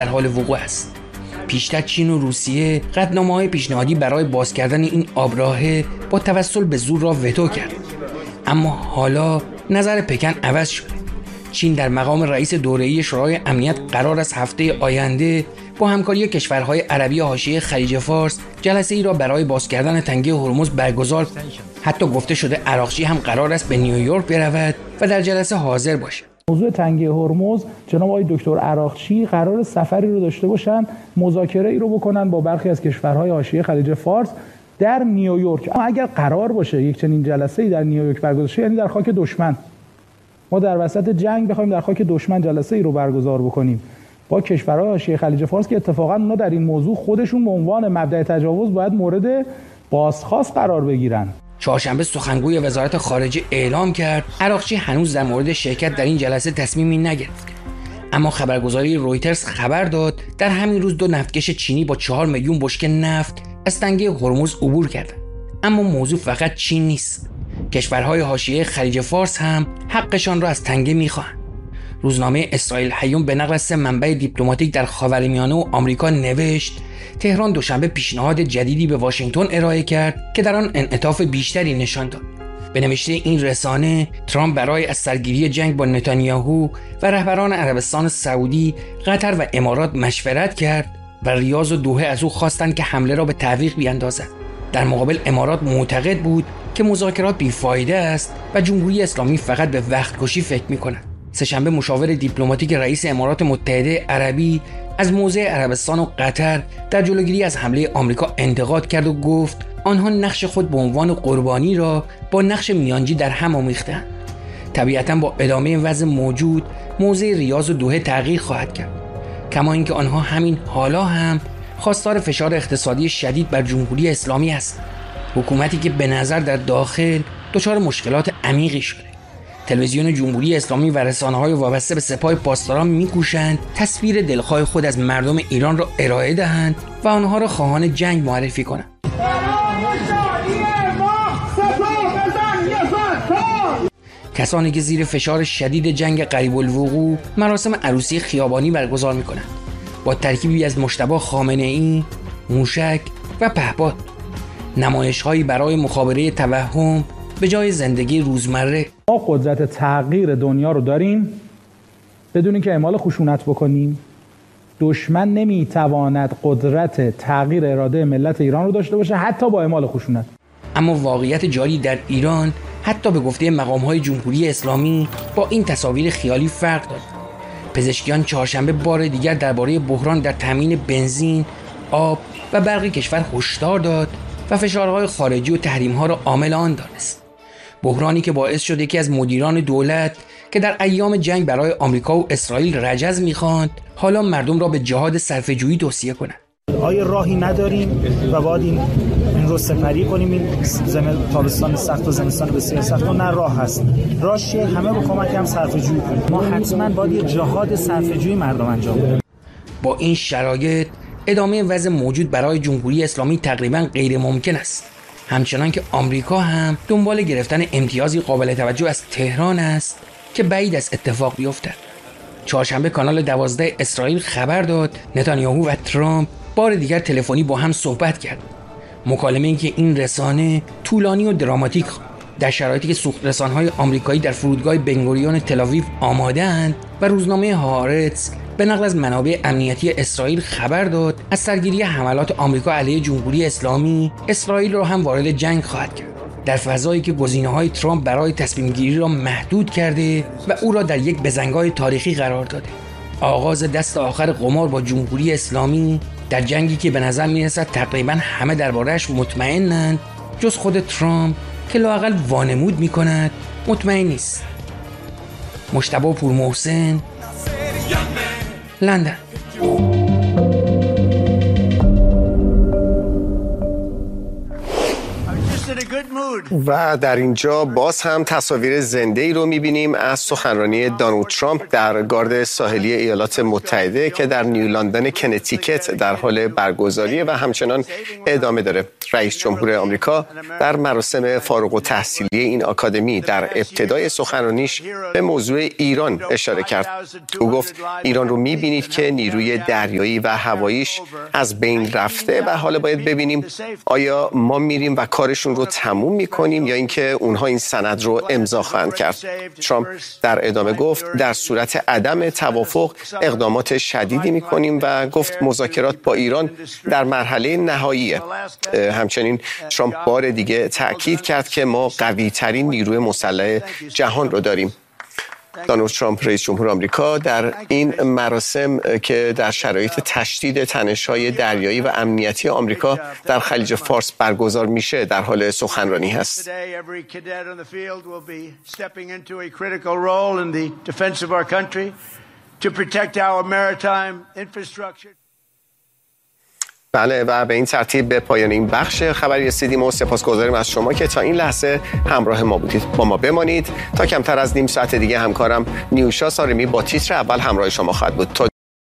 در حال وقوع است. پیشتر چین و روسیه قطعنامه‌های پیشنهادی برای باز کردن این آبراهه با توسل به زور را وتو کرد. اما حالا نظر پکن عوض شده. چین در مقام رئیس دوره‌ای شورای امنیت قرار است هفته آینده با همکاری کشورهای عربی حاشیه خلیج فارس جلسه‌ای را برای باز کردن تنگه هرمز برگزار کند. حتی گفته شده عراقچی هم قرار است به نیویورک برود و در جلسه حاضر باشد. موضوع تنگه هرمز جناب آقای دکتر عراقچی قرار سفری رو داشته باشن، مذاکره ای رو بکنن با برخی از کشورهای حاشیه خلیج فارس در نیویورک. اما اگر قرار باشه یک چنین جلسه‌ای در نیویورک برگزار شه، یعنی در خاک دشمن، ما در وسط جنگ بخوایم در خاک دشمن جلسه‌ای رو برگزار بکنیم با کشورهای حاشیه خلیج فارس که اتفاقا اونا در این موضوع خودشون به عنوان مبدأ تجاوز باید مورد بازخواست قرار بگیرن. چهارشنبه سخنگوی وزارت خارجه اعلام کرد عراقچی هنوز در مورد شرکت در این جلسه تصمیمی نگرفته. اما خبرگزاری رویترز خبر داد در همین روز 2 نفتکش چینی با 4 میلیون بشکه نفت از تنگه هرمز عبور کردند. اما موضوع فقط چین نیست. کشورهای حاشیه خلیج فارس هم حقشان را از تنگه می‌خواهند. روزنامه اسرائیل هیوم به نقل 3 منبع دیپلماتیک در خاورمیانه و آمریکا نوشت تهران دوشنبه پیشنهاد جدیدی به واشنگتن ارائه کرد که در آن انعطاف بیشتری نشان داد. به نوشته این رسانه، ترامپ برای از سرگیری جنگ با نتانیاهو و رهبران عربستان سعودی، قطر و امارات مشورت کرد و ریاض و دوحه از او خواستند که حمله را به تعویق بیاندازد. در مقابل امارات معتقد بود که مذاکرات بیفایده است و جمهوری اسلامی فقط به وقت کشی فکر می‌کند. سه‌شنبه مشاور دیپلماتیک رئیس امارات متحده عربی از موضع عربستان و قطر در جلوگیری از حمله آمریکا انتقاد کرد و گفت آنها نقش خود به عنوان قربانی را با نقش میانجی در هم آمیختند. طبیعتاً با ادامه وضع موجود موضع ریاض و دوحه تغییر خواهد کرد، کما اینکه آنها همین حالا هم خواستار فشار اقتصادی شدید بر جمهوری اسلامی است. حکومتی که به نظر در داخل دچار مشکلات عمیقی شده. تلویزیون جمهوری اسلامی و رسانه‌های وابسته به سپاه پاسداران می‌کوشند تصویر دلخواه خود از مردم ایران را ارائه دهند و آنها را خواهان جنگ معرفی کنند. کسانی که زیر فشار شدید جنگ قریب الوقوع مراسم عروسی خیابانی برگزار می‌کنند با ترکیبی از مجتبی خامنه‌ای، موشک و پهپاد، نمایش‌هایی برای مخابره توهم به جای زندگی روزمره. ما قدرت تغییر دنیا رو داریم بدون اینکه اعمال خشونت بکنیم. دشمن نمیتواند قدرت تغییر اراده ملت ایران رو داشته باشه حتی با اعمال خشونت. اما واقعیت جاری در ایران حتی به گفته مقام‌های جمهوری اسلامی با این تصاویر خیالی فرق دارد. پزشکیان چهارشنبه بار دیگر درباره بحران در تامین بنزین، آب و برق کشور هشدار داد و فشارهای خارجی و تحریم‌ها را عامل آن دانست. بحرانی که باعث شد یکی از مدیران دولت که در ایام جنگ برای آمریکا و اسرائیل رجز می‌خواند، حالا مردم را به جهاد صرفه‌جویی توصیه کند. آیا راهی نداریم و باید این رو سپری کنیم؟ این تابستان سخت و زمستان بسیار سخت و نه راه هست. راهش همه با کمک هم صرفه‌جویی کنیم. ما حتما باید یه جهاد صرفه‌جویی مردم انجام بدیم. با این شرایط ادامه وضع موجود برای جمهوری اسلامی تقریباً غیر ممکن است. همچنان که آمریکا هم دنبال گرفتن امتیازی قابل توجه از تهران است که بعید است اتفاق بیفتد. چهارشنبه کانال 12 اسرائیل خبر داد نتانیاهو و ترامپ بار دیگر تلفنی با هم صحبت کرد. مکالمه‌ای که این رسانه طولانی و دراماتیک در شرایطی که سوخت‌رسان‌های آمریکایی در فرودگاه بنگوریون تل‌آویو آماده‌اند و روزنامه هارتز به نقل از منابع امنیتی اسرائیل خبر داد از سرگیری حملات آمریکا علیه جمهوری اسلامی، اسرائیل را هم وارد جنگ خواهد کرد. در فضایی که گزینه‌های ترامپ برای تصمیم‌گیری را محدود کرده و او را در یک بزنگاه تاریخی قرار داده. آغاز دست آخر قمار با جمهوری اسلامی در جنگی که به نظر می‌رسد تقریباً همه درباره‌اش مطمئنند جز خود ترامپ که لااقل وانمود می‌کند مطمئن نیست. مجتبی پورمحسن، لندن. و در اینجا باز هم تصاویر زنده‌ای رو می‌بینیم از سخنرانی دونالد ترامپ در گارد ساحلی ایالات متحده که در نیو لندن کنتیکت در حال برگزاریه و همچنان ادامه داره. رئیس جمهور آمریکا در مراسم فارغ التحصیلی این آکادمی در ابتدای سخنرانیش به موضوع ایران اشاره کرد. او گفت ایران رو می‌بینید که نیروی دریایی و هواییش از بین رفته و حالا باید ببینیم آیا ما میریم و کارشون رو تموم میکنیم یا اینکه اونها این سند رو امضا خواهند کرد. ترامپ در ادامه گفت در صورت عدم توافق اقدامات شدیدی میکنیم و گفت مذاکرات با ایران در مرحله نهاییه. همچنین ترامپ بار دیگه تأکید کرد که ما قوی ترین نیروی مسلح جهان رو داریم. دونالد ترامپ رئیس جمهور آمریکا در این مراسم که در شرایط تشدید تنش‌های دریایی و امنیتی آمریکا در خلیج فارس برگزار میشه در حال سخنرانی هست. بله و به این ترتیب به پایان این بخش خبری رسیدیم و سپاسگزاریم از شما که تا این لحظه همراه ما بودید. با ما بمانید تا کمتر از نیم ساعت دیگه همکارم نیوشا سارمی با تیتر اول همراه شما خواهد بود. تا